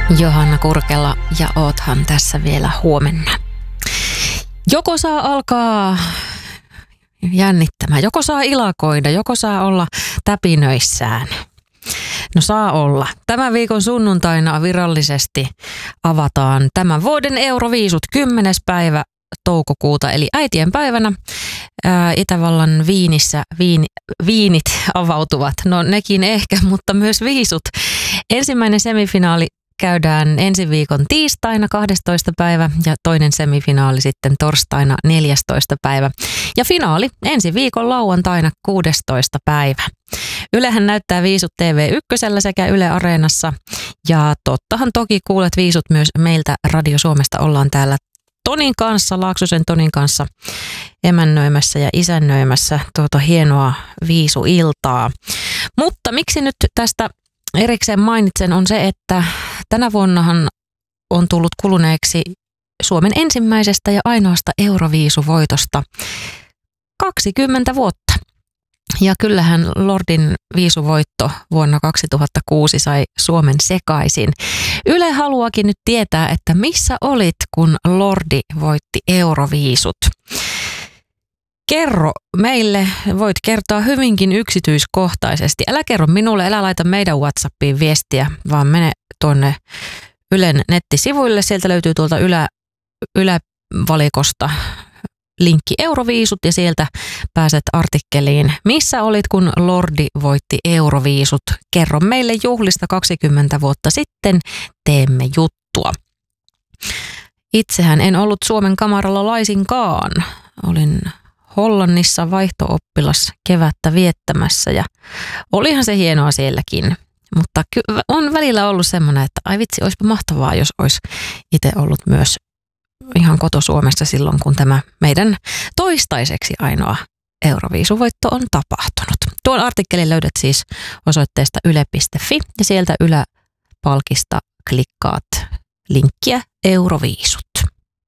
Johanna Kurkela ja oothan tässä vielä huomenna. Joko saa alkaa jännittämään, joko saa ilakoida, joko saa olla täpinöissään. No saa olla. Tämän viikon sunnuntaina virallisesti avataan tämän vuoden Euroviisut 10. päivä toukokuuta, eli äitien päivänä. Itävallan Viinissä viinit avautuvat. No nekin ehkä, mutta myös viisut. Ensimmäinen semifinaali käydään ensi viikon tiistaina 12. päivä ja toinen semifinaali sitten torstaina 14. päivä. Ja finaali ensi viikon lauantaina 16. päivä. Ylehän näyttää viisut TV1 sekä Yle Areenassa. Ja tottahan toki kuulet viisut myös meiltä Radio Suomesta. Ollaan täällä Tonin kanssa, Laaksosen Tonin kanssa emännöimässä ja isännöimässä tuota hienoa viisuiltaa. Mutta miksi nyt tästä erikseen mainitsen on se, että tänä vuonnahan on tullut kuluneeksi Suomen ensimmäisestä ja ainoasta Euroviisuvoitosta 20 vuotta. Ja kyllähän Lordin viisuvoitto vuonna 2006 sai Suomen sekaisin. Yle haluakin nyt tietää, että missä olit, kun Lordi voitti Euroviisut. Kerro meille, voit kertoa hyvinkin yksityiskohtaisesti. Älä kerro minulle, älä laita meidän WhatsAppiin viestiä, vaan mene tuonne Ylen nettisivuille. Sieltä löytyy tuolta ylävalikosta linkki Euroviisut ja sieltä pääset artikkeliin. Missä olit, kun Lordi voitti Euroviisut? Kerro meille juhlista 20 vuotta sitten, teemme juttua. Itsehän en ollut Suomen kamaralla laisinkaan. Olin Hollannissa vaihto-oppilas kevättä viettämässä ja olihan se hienoa sielläkin. Mutta on välillä ollut semmoinen, että ai vitsi, olisipa mahtavaa, jos olisi itse ollut myös ihan koto-Suomessa silloin, kun tämä meidän toistaiseksi ainoa Euroviisuvoitto on tapahtunut. Tuon artikkelin löydät siis osoitteesta yle.fi ja sieltä yläpalkista klikkaat linkkiä Euroviisut.